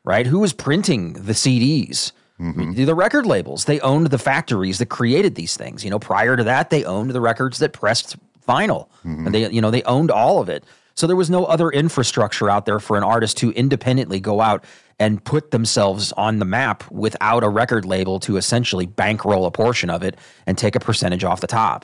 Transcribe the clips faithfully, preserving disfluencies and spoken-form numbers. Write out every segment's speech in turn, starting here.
right? Who was printing the C Ds? Mm-hmm. The record labels. They owned the factories that created these things. You know, prior to that, they owned the records that pressed vinyl. Mm-hmm. And they, you know, they owned all of it. So there was no other infrastructure out there for an artist to independently go out and put themselves on the map without a record label to essentially bankroll a portion of it and take a percentage off the top.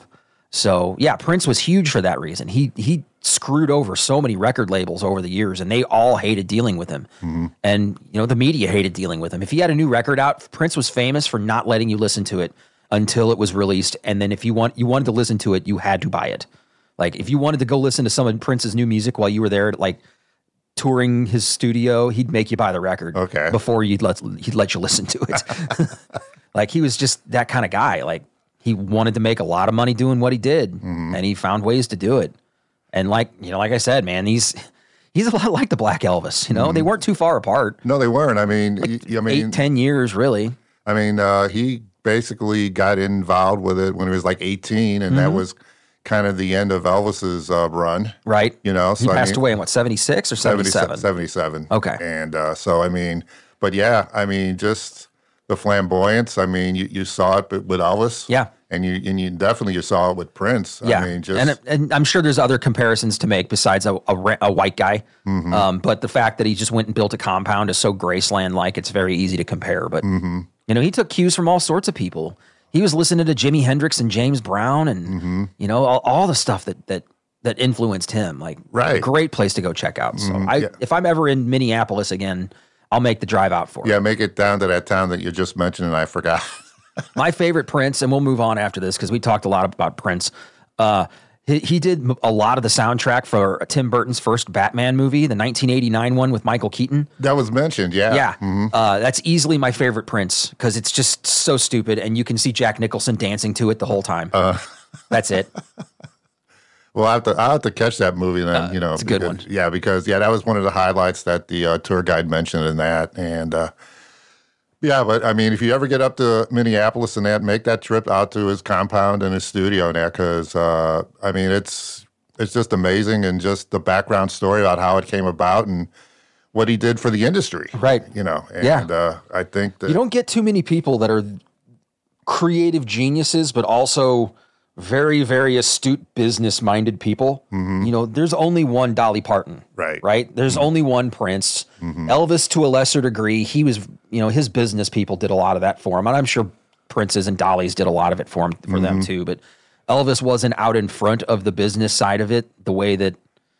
So yeah, Prince was huge for that reason. He he screwed over so many record labels over the years, and they all hated dealing with him. Mm-hmm. And you know, the media hated dealing with him. If he had a new record out, Prince was famous for not letting you listen to it until it was released. And then if you want you wanted to listen to it, you had to buy it. Like if you wanted to go listen to some of Prince's new music while you were there, like touring his studio, he'd make you buy the record okay. before you'd let he'd let you listen to it. Like he was just that kind of guy. Like he wanted to make a lot of money doing what he did, mm-hmm. and he found ways to do it. And like you know, like I said, man, he's he's a lot like the Black Elvis. You know, mm-hmm. they weren't too far apart. No, they weren't. I mean, like he, I mean, eight, ten years really. I mean, uh, he basically got involved with it when he was like eighteen, and mm-hmm. that was kind of the end of Elvis's uh, run. Right. You know, so he passed I mean, away in what, seventy-six or seventy-seven? seventy-seven. Okay. And uh, so, I mean, but yeah, I mean, just the flamboyance. I mean, you, you saw it with Elvis. Yeah. And you and you definitely you saw it with Prince. Yeah. I mean, just and, and I'm sure there's other comparisons to make besides a, a, a white guy. Mm-hmm. Um, but the fact that he just went and built a compound is so Graceland-like, it's very easy to compare. But, mm-hmm. you know, he took cues from all sorts of people. He was listening to Jimi Hendrix and James Brown and, mm-hmm. you know, all, all the stuff that that that influenced him. Like, right. great place to go check out. So mm-hmm. I, yeah. if I'm ever in Minneapolis again, I'll make the drive out for it. Yeah, make it down to that town that you just mentioned and I forgot. My favorite Prince, and we'll move on after this because we talked a lot about Prince. Uh, he, he did a lot of the soundtrack for Tim Burton's first Batman movie, the nineteen eighty-nine one with Michael Keaton. That was mentioned, yeah. Yeah. Mm-hmm. Uh, that's easily my favorite Prince because it's just so stupid, and you can see Jack Nicholson dancing to it the whole time. Uh, that's it. Well, I have to, I'll have to catch that movie then, uh, you know. It's a good because, one. Yeah, because, yeah, that was one of the highlights that the uh, tour guide mentioned in that. And, uh, yeah, but, I mean, if you ever get up to Minneapolis and that, make that trip out to his compound and his studio and that because, uh, I mean, it's it's just amazing and just the background story about how it came about and what he did for the industry. Right. You know, and yeah. uh, I think that... You don't get too many people that are creative geniuses, but also very, very astute, business-minded people. Mm-hmm. You know, there's only one Dolly Parton. Right. Right? There's mm-hmm. only one Prince. Mm-hmm. Elvis, to a lesser degree, he was, you know, his business people did a lot of that for him. And I'm sure Prince's and Dolly's did a lot of it for him, for mm-hmm. them too. But Elvis wasn't out in front of the business side of it the way that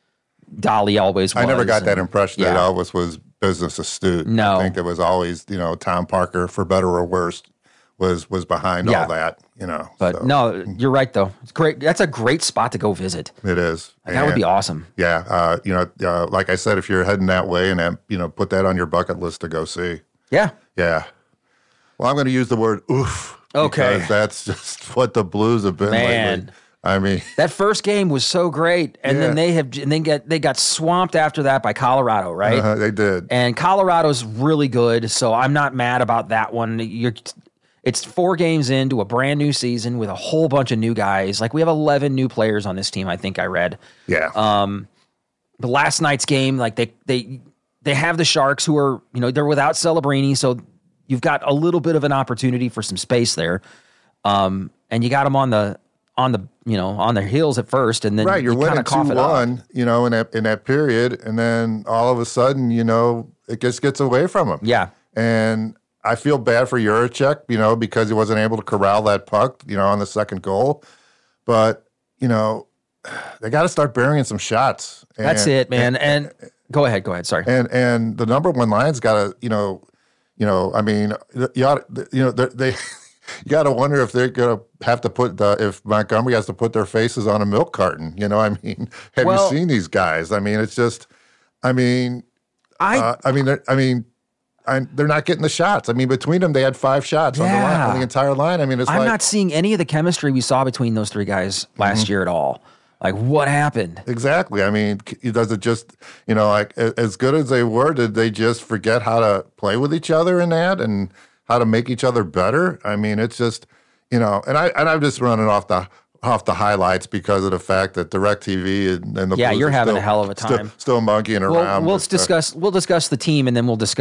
Dolly always was. I never got and, that impression yeah. that Elvis was business astute. No. I think it was always, you know, Tom Parker, for better or worse, was was behind yeah. all that, you know. But so. no, you're right, though. It's great. That's a great spot to go visit. It is. Like, that would be awesome. Yeah. Uh, you know, uh, like I said, if you're heading that way and, that, you know, put that on your bucket list to go see. Yeah. Yeah. Well, I'm going to use the word oof. Okay. Because that's just what the Blues have been Man. lately. I mean, that first game was so great, and yeah. then they have and then get they got swamped after that by Colorado, right? Uh-huh, they did. And Colorado's really good, so I'm not mad about that one. You're, it's four games into a brand new season with a whole bunch of new guys. Like we have eleven new players on this team. I think I read. Yeah. Um, the last night's game, like they they they have the Sharks, who are you know they're without Celebrini, so you've got a little bit of an opportunity for some space there. Um, and you got them on the. on the, you know, on their heels at first, and then right, you're you winning cough two one, you know, in that in that period, and then all of a sudden, you know, it just gets away from him. Yeah, and I feel bad for Juracek, you know, because he wasn't able to corral that puck, you know, on the second goal. But you know, they got to start burying some shots. And, That's it, man. And, and go ahead, go ahead. Sorry. And and the number one line's got to, you know, you know, I mean, you ought, you know, they. You got to wonder if they're going to have to put the, if Montgomery has to put their faces on a milk carton. You know, I mean, have well, you seen these guys? I mean, it's just, I mean, I, uh, I mean, I mean, I, they're not getting the shots. I mean, between them, they had five shots yeah. on, the line, on the entire line. I mean, it's I'm like, not seeing any of the chemistry we saw between those three guys last mm-hmm. year at all. Like, what happened? Exactly. I mean, does it just, you know, like as good as they were, did they just forget how to play with each other in that and how to make each other better? I mean, it's just, you know, and I and I'm just running off the off the highlights because of the fact that DirecTV and, and the yeah, Blues you're having still, a hell of a time, still, still monkeying well, around. We'll but, discuss uh, we'll discuss the team, and then we'll discuss